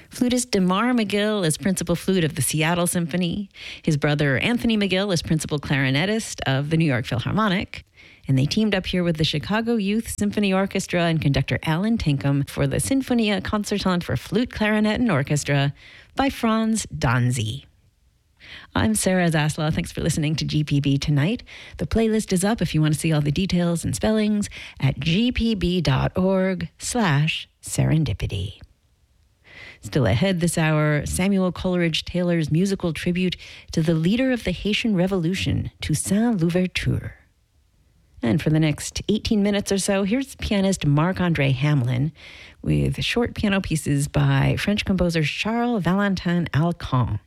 Flutist DeMar McGill is principal flute of the Seattle Symphony. His brother Anthony McGill is principal clarinetist of the New York Philharmonic. And they teamed up here with the Chicago Youth Symphony Orchestra and conductor Alan Tinkham for the Sinfonia Concertante for Flute, Clarinet, and Orchestra by Franz Danzy. I'm Sarah Zaslav. Thanks for listening to GPB Tonight. The playlist is up if you want to see all the details and spellings at gpb.org/serendipity. Still ahead this hour, Samuel Coleridge Taylor's musical tribute to the leader of the Haitian Revolution, Toussaint Louverture. And for the next 18 minutes or so, here's pianist Marc-André Hamelin with short piano pieces by French composer Charles Valentin Alcan.